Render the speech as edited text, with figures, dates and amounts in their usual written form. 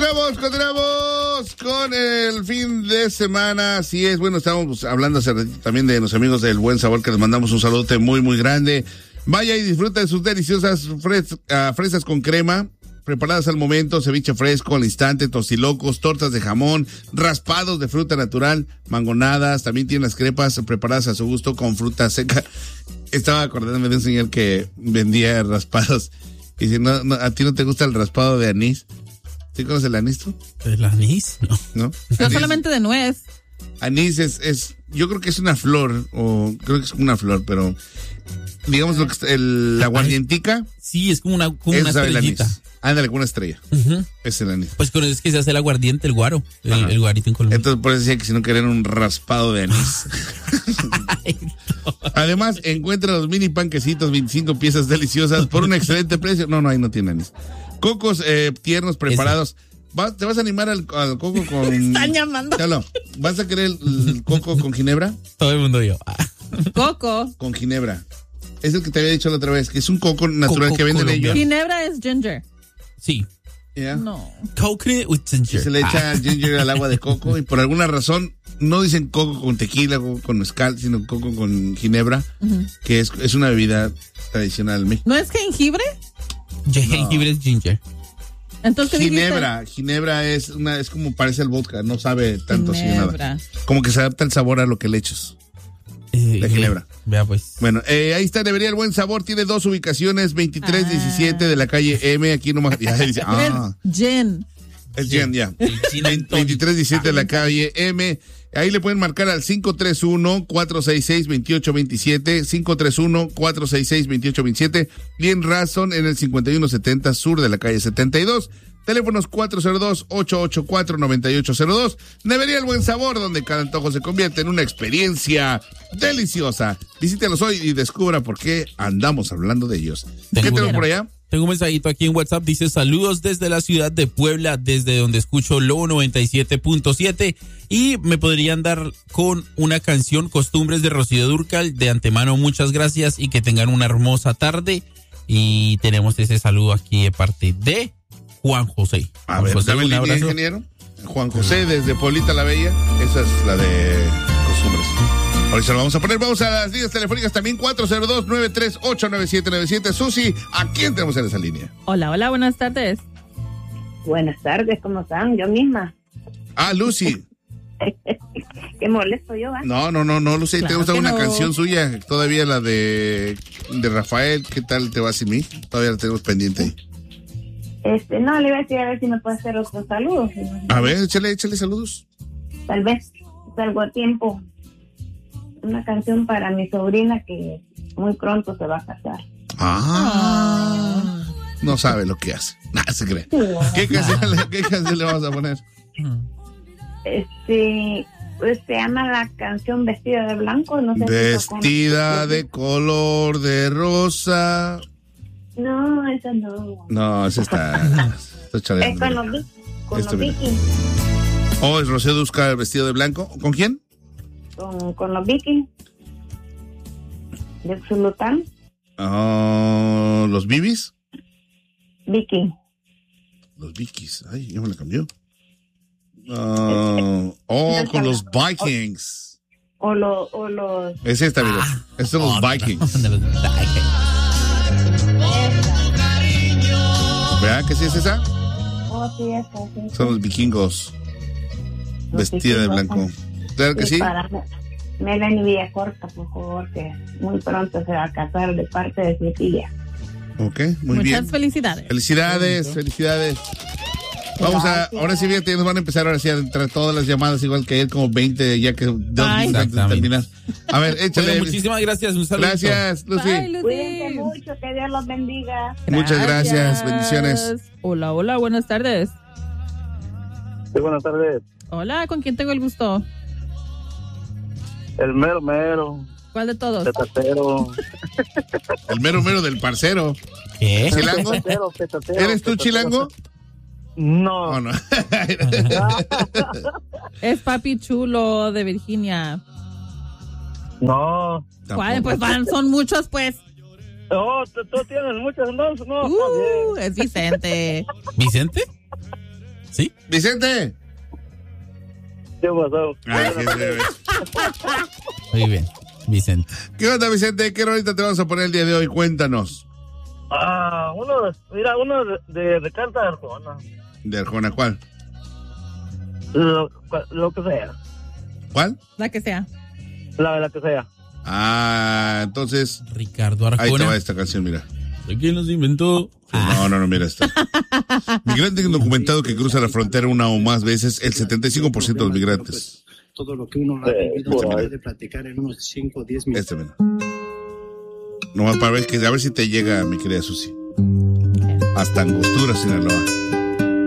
Continuamos con el fin de semana. Así es, bueno, estábamos hablando hace ratito también de los amigos del Buen Sabor, que les mandamos un saludote muy, muy grande. Vaya y disfruta de sus deliciosas fresas con crema, preparadas al momento, ceviche fresco al instante, tostilocos, tortas de jamón, raspados de fruta natural, mangonadas. También tiene las crepas preparadas a su gusto con fruta seca. Estaba acordándome de un señor que vendía raspados. Y si no, ¿a ti no te gusta el raspado de anís? ¿Sí conoces el anís tú? ¿El anís? No. No solamente de nuez. Anís es, yo creo que es una flor, o creo que es una flor, pero digamos lo que la aguardientica. Sí, es como una estrellita. Ándale, con una estrella. Uh-huh. Es el anís. Pues con eso es que se hace el aguardiente, el guaro. El guarito en Colombia. Entonces, por eso decía que si no querían un raspado de anís. Ay, no. Además, encuentra los mini panquecitos, 25 piezas deliciosas por un excelente precio. No, ahí no tiene anís. Cocos tiernos preparados. ¿Te vas a animar al coco con...? Están llamando. Chalo, ¿vas a querer el coco con ginebra? Todo el mundo yo. Coco. Con ginebra. Es el que te había dicho la otra vez, que es un coco natural que venden ellos. Ginebra es ginger. Sí. Yeah. No. Coconut with ginger. Y se le echa ginger al agua de coco y por alguna razón no dicen coco con tequila, coco con mezcal, sino coco con ginebra, que es una bebida tradicional en México. ¿No es jengibre? Jengibre es ginger. Entonces, Ginebra es como parece el vodka, no sabe tanto así nada. Como que se adapta el sabor a lo que le echas. De ginebra. Vea pues. Bueno, ahí está, debería el Buen Sabor, tiene 2 ubicaciones, 2317 de la calle M, aquí nomás. Ya dice, Es gin. Es gin, ya. 2317 de la calle M. Ahí le pueden marcar al 531-466-2827, 531-466-2827, y en Razón en el 5170 sur de la calle 72. Teléfonos 402-884-9802. Nevería El Buen Sabor, donde cada antojo se convierte en una experiencia deliciosa. Visítelos hoy y descubra por qué andamos hablando de ellos. ¿Qué tenemos por allá? Tengo un mensajito aquí en WhatsApp, dice: saludos desde la ciudad de Puebla, desde donde escucho Lobo 97.7, y me podrían dar con una canción, Costumbres de Rocío Dúrcal. De antemano, muchas gracias y que tengan una hermosa tarde. Y tenemos ese saludo aquí de parte de Juan José. A ver, dame el línea, ingeniero. Juan José desde Pueblita la Bella, esa es la de Costumbres. Ahorita lo vamos a poner. Vamos a las líneas telefónicas también, 402-938-9797. Susi, ¿a quién tenemos en esa línea? Hola, buenas tardes. Buenas tardes, ¿cómo están? Yo misma. Ah, Lucy. Qué molesto yo, ¿eh? No, Lucy, claro, ¿te gusta una no. canción suya? Todavía la de Rafael, ¿qué tal te va sin mí? Todavía la tenemos pendiente ahí. No, le iba a decir a ver si me puede hacer otros saludos. A ver, échale saludos. Tal vez salgo a tiempo. Una canción para mi sobrina que muy pronto se va a casar. No sabe lo que hace. Nada se cree. ¿Qué canción le vamos a poner? Pues se llama la canción Vestida de Blanco. No sé Vestida de color de rosa. No, esa no. No, esa está chaleando. Es con los Vikings. Oh, es Rocío Dúrcal vestido de blanco. ¿Con quién? Con los Vikings. De Zulután. ¿Los Bibis? Viking. Los Vikings. Ay, ya me la cambió. Con los Vikings. O los... Es esta, mira. Estos son los Vikings. ¿Verdad que sí es esa? Oh, sí, esa, sí. Son los vikingos. Vestida de blanco. Claro que sí. Para Melanie Villacorta, por favor, que muy pronto se va a casar de parte de su tía. Ok, muy bien. Muchas felicidades. Felicidades. Vamos ahora sí, fíjate, nos van a empezar ahora sí a entrar todas las llamadas, igual que ayer, como 20, ya que 2 minutos antes de terminar. A ver, échale. Bueno, muchísimas gracias, un saludo. Gracias, Lucy. Bye, Lucy. Cuídense mucho, que Dios los bendiga. Muchas gracias, bendiciones. Hola, buenas tardes. Sí, buenas tardes. Hola, ¿con quién tengo el gusto? El mero. ¿Cuál de todos? Petatero. El mero del parcero. ¿Qué? ¿Chilango? Petatero. ¿Eres tú chilango? No. Oh, no. Es papi chulo de Virginia. No. ¿Cuál? Pues son muchos, pues. Oh, tú tienes muchos, no. Es Vicente. ¿Vicente? ¿Sí? Vicente. ¿Qué pasó? Ay, Muy bien, Vicente. ¿Qué onda, Vicente? ¿Qué rolita te vamos a poner el día de hoy? Cuéntanos. Uno de Ricardo Arjona. ¿De Arjona cuál? Lo que sea. ¿Cuál? La que sea. La que sea. Ah, entonces, Ricardo ahí te Arjona. va esta canción, mira. ¿Quién los inventó? No, mira esta. Migrante indocumentado que cruza la frontera una o más veces, el 75% de los migrantes. Todo lo que uno ha vivido se puede platicar en unos 5 o 10 minutos. Este, mira. Nomás para ver, a ver si te llega, mi querida Susi. Hasta Angostura, Sinaloa.